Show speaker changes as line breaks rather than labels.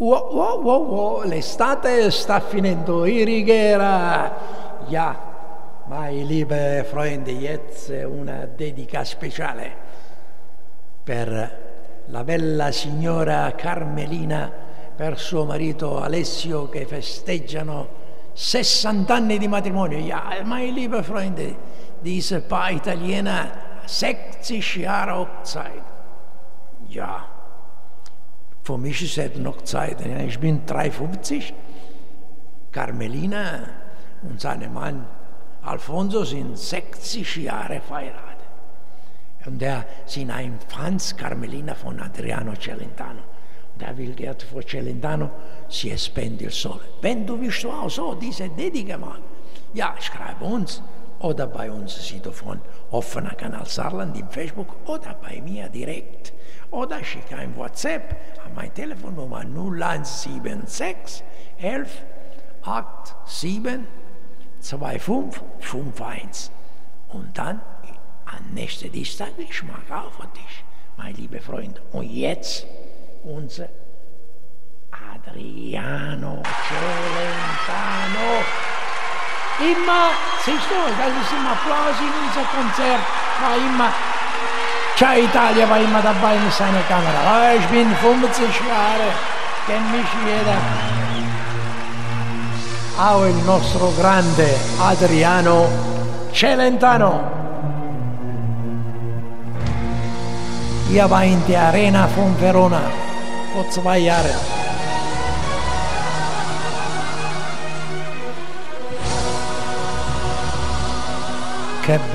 L'estate sta finendo, Righiera. Ja, meine liebe Freunde, jetzt una dedica speciale per la bella signora Carmelina, per suo marito Alessio, che festeggiano 60 anni di matrimonio. Ja, meine liebe Freunde, diese Paar Italiener, 60 Jahre Hochzeit. Ja. Für mich ist es noch Zeit. Ich bin 53. Carmelina und sein Mann Alfonso sind 60 Jahre verheiratet. Und er sind ein Franz Carmelina von Adriano Celentano. Und er will gerne für Celentano, si spende il sole. Wenn du willst auch so diese Dedica machen, ja, schreib uns oder bei uns Sito von offener Kanal Saarland im Facebook oder bei mir direkt. Oder schicke ein WhatsApp an meine Telefonnummer 0176 11 87 2551. Und dann am nächsten Dienstag, ich mag auch für dich, mein lieber Freund. Und jetzt unser Adriano Celentano. Immer, siehst du, das ist immer Applaus in unser Konzert, war immer. Ciao Italia war immer dabei mit seiner Kamera. Ich bin 50 Jahre, kennt mich jeder. Auch il nostro grande Adriano Celentano. Er war in der Arena von Verona vor 2 Jahren. Che